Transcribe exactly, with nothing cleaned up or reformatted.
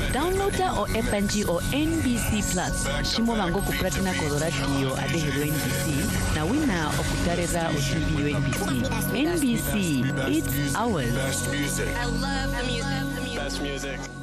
downloada o app nji o N B C Plus shimolango kupratana ko radio adehero N B C na wina okutarera otubi N B C. N B C, it's ours. Best music. I love the music. Best music.